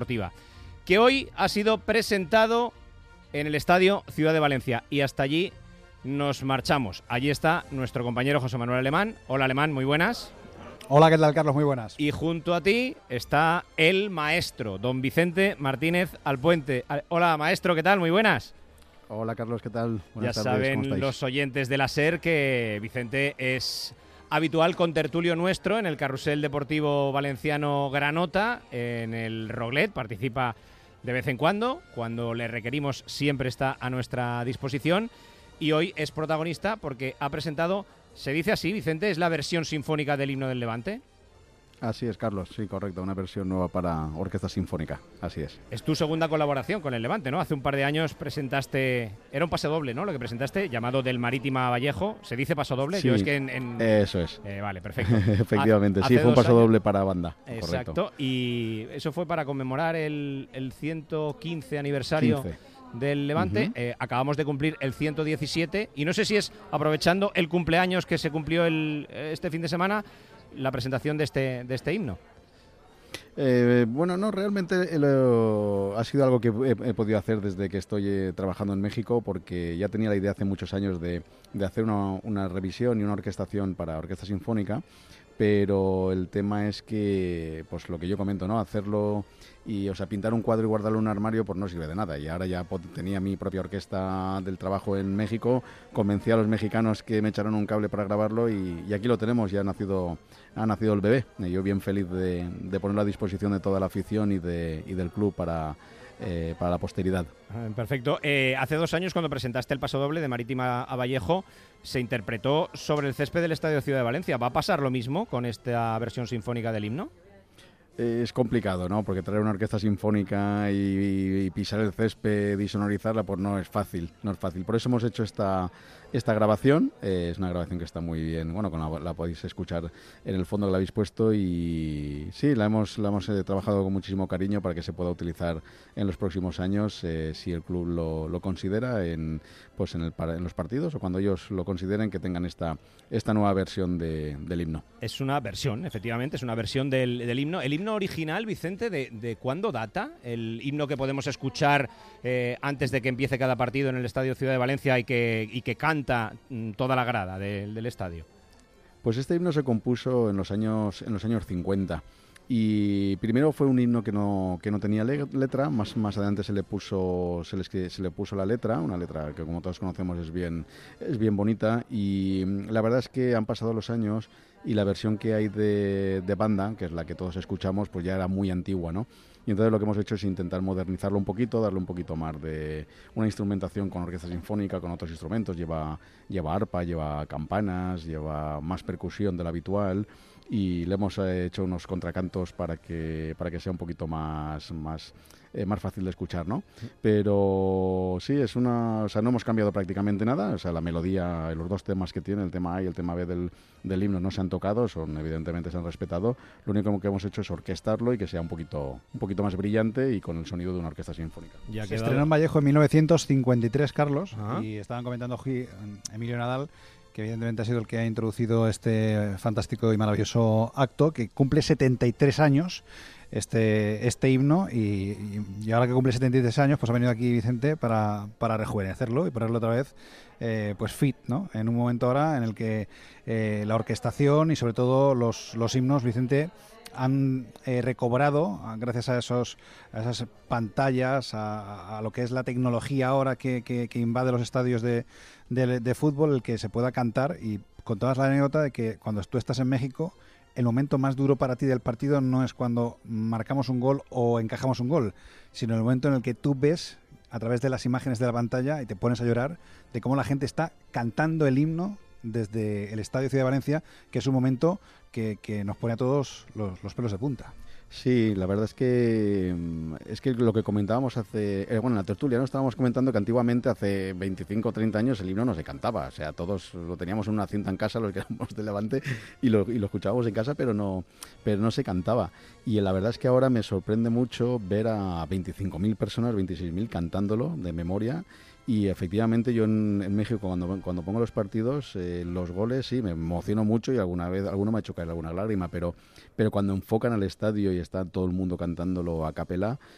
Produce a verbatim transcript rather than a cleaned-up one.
Deportiva, que hoy ha sido presentado en el Estadio Ciudad de Valencia y hasta allí nos marchamos. Allí está nuestro compañero José Manuel Alemán. Hola Alemán, muy buenas. Hola, ¿qué tal, Carlos? Muy buenas. Y junto a ti está el maestro, don Vicente Martínez Alpuente. Hola maestro, ¿qué tal? Muy buenas. Hola Carlos, ¿qué tal? Buenas ya tardes, saben los oyentes de la SER que Vicente es habitual contertulio nuestro en el carrusel deportivo valenciano Granota, en el Roglet, participa de vez en cuando, cuando le requerimos siempre está a nuestra disposición y hoy es protagonista porque ha presentado, se dice así, Vicente, es la versión sinfónica del Himno del Levante. Así es, Carlos, sí, correcto, una versión nueva para orquesta sinfónica, así es. Es tu segunda colaboración con el Levante, ¿no? Hace un par de años presentaste, era un pase doble, ¿no? Lo que presentaste, llamado Del Marítima Vallejo, ¿se dice paso doble? Sí, Yo es que en, en... eso es. Eh, vale, perfecto. Efectivamente, hace, sí, fue un paso años. doble para banda. Exacto, correcto. Y eso fue para conmemorar el, el ciento quince aniversario quince del Levante. Uh-huh. eh, acabamos de cumplir el ciento diecisiete y no sé si es aprovechando el cumpleaños que se cumplió el, este fin de semana, la presentación de este, de este himno. Eh, bueno, no, realmente eh, ha sido algo que he, he podido hacer desde que estoy eh, trabajando en México, porque ya tenía la idea hace muchos años de, de hacer una, una revisión y una orquestación para orquesta sinfónica, pero el tema es que, pues lo que yo comento, ¿no? Hacerlo y, o sea, pintar un cuadro y guardarlo en un armario, pues no sirve de nada. Y ahora ya tenía mi propia orquesta del trabajo en México, convencí a los mexicanos que me echaron un cable para grabarlo y, y aquí lo tenemos, ya ha nacido, ha nacido el bebé. Y yo bien feliz de, de ponerlo a disposición de toda la afición y, de, y del club para... Eh, para la posteridad. Perfecto. Eh, hace dos años, cuando presentaste el paso doble de Marítima a Vallejo, se interpretó sobre el césped del Estadio Ciudad de Valencia. ¿Va a pasar lo mismo con esta versión sinfónica del himno? Eh, es complicado, ¿no? Porque traer una orquesta sinfónica y, y pisar el césped y sonorizarla, pues no es fácil, no es fácil. Por eso hemos hecho esta, esta grabación. Eh, es una grabación que está muy bien, bueno, con la, la podéis escuchar en el fondo que la habéis puesto y sí, la hemos, la hemos eh, trabajado con muchísimo cariño para que se pueda utilizar en los próximos años, eh, si el club lo, lo considera, en, pues en, el, en los partidos o cuando ellos lo consideren que tengan esta, esta nueva versión de, del himno. Es una versión, efectivamente, es una versión del, del himno. El himno original, Vicente, ¿de, de cuándo data? El himno que podemos escuchar eh, antes de que empiece cada partido en el Estadio Ciudad de Valencia y que, y que canta mm, toda la grada de, del estadio. Pues este himno se compuso en los años, en los años cincuenta. Y primero fue un himno que no, que no tenía letra, más, más adelante se le puso se le, se le puso la letra, una letra que como todos conocemos es bien, es bien bonita y la verdad es que han pasado los años y la versión que hay de, de banda, que es la que todos escuchamos, pues ya era muy antigua, ¿no? Y entonces lo que hemos hecho es intentar modernizarlo un poquito, darle un poquito más de una instrumentación con orquesta sinfónica, con otros instrumentos, lleva, lleva arpa, lleva campanas, lleva más percusión de la habitual y le hemos hecho unos contracantos para que para que sea un poquito más más eh, más fácil de escuchar, ¿no? Pero sí, es una, o sea, no hemos cambiado prácticamente nada, o sea, la melodía, los dos temas que tiene, el tema A y el tema B del, del himno no se han tocado, son evidentemente se han respetado, lo único que hemos hecho es orquestarlo y que sea un poquito un poquito más brillante y con el sonido de una orquesta sinfónica. Ya se estrenó en Vallejo en mil novecientos cincuenta y tres, Carlos, Ajá. Y estaban comentando Emilio Nadal, que evidentemente ha sido el que ha introducido este fantástico y maravilloso acto, que cumple setenta y tres años este este himno, y, y ahora que cumple setenta y tres años, pues ha venido aquí Vicente para, para rejuvenecerlo y ponerlo otra vez eh, pues fit, ¿no? En un momento ahora en el que eh, la orquestación y sobre todo los, los himnos, Vicente, han eh, recobrado, gracias a esos a esas pantallas, a, a lo que es la tecnología ahora que, que, que invade los estadios de, de, de fútbol, el que se pueda cantar. Y contabas la anécdota de que cuando tú estás en México, el momento más duro para ti del partido no es cuando marcamos un gol o encajamos un gol, sino el momento en el que tú ves a través de las imágenes de la pantalla y te pones a llorar de cómo la gente está cantando el himno desde el Estadio Ciudad de Valencia, que es un momento que, que nos pone a todos los, los pelos de punta. Sí, la verdad es que es que lo que comentábamos hace, eh, bueno, en la tertulia, ¿no? Estábamos comentando que antiguamente, hace veinticinco o treinta años, el himno no se cantaba, o sea, todos lo teníamos en una cinta en casa, los que éramos de Levante, y lo, y lo escuchábamos en casa, pero no, pero no se cantaba. Y la verdad es que ahora me sorprende mucho ver a veinticinco mil personas, veintiséis mil cantándolo de memoria. Y efectivamente yo en, en México cuando, cuando pongo los partidos, eh, los goles sí, me emociono mucho y alguna vez alguno me ha hecho caer alguna lágrima, pero, pero cuando enfocan al estadio y está todo el mundo cantándolo a capela,